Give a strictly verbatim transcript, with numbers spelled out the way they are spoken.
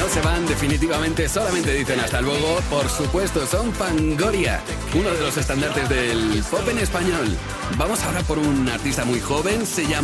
se van definitivamente, solamente dicen hasta luego. Por supuesto, son Fangoria, uno de los estandartes del pop en español. Vamos ahora por un artista muy joven, se llama